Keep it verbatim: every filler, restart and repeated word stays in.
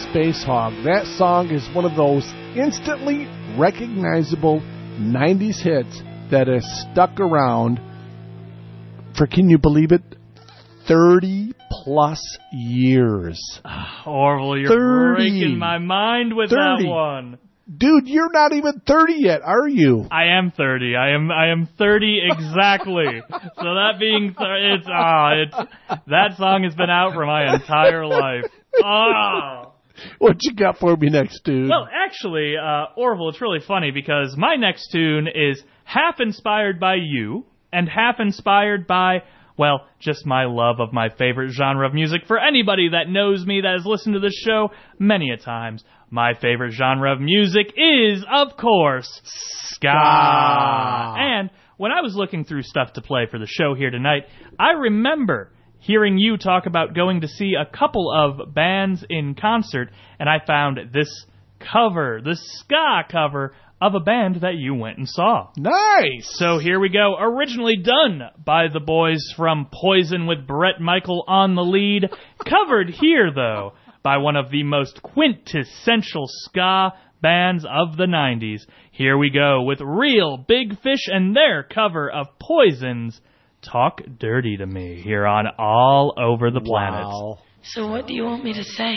Space Hog. That song is one of those instantly recognizable nineties hits that has stuck around for, can you believe it, thirty plus years. Orville, you're thirty breaking my mind with thirty that one. Dude, you're not even thirty yet, are you? I am thirty. I am I am thirty exactly. So that being th- it's ah it's that song has been out for my entire life. Ah. What you got for me next, dude? Well, actually, uh, Orville, it's really funny because my next tune is half inspired by you and half inspired by, well, just my love of my favorite genre of music. For anybody that knows me, that has listened to this show many a times, my favorite genre of music is, of course, ska. And when I was looking through stuff to play for the show here tonight, I remember hearing you talk about going to see a couple of bands in concert, and I found this cover, this ska cover of a band that you went and saw. Nice! So here we go. Originally done by the boys from Poison with Bret Michael on the lead. Covered here, though, by one of the most quintessential ska bands of the nineties. Here we go with Real Big Fish and their cover of Poison's Talk Dirty to Me here on All Over the Planet. Wow. So what do you want me to say?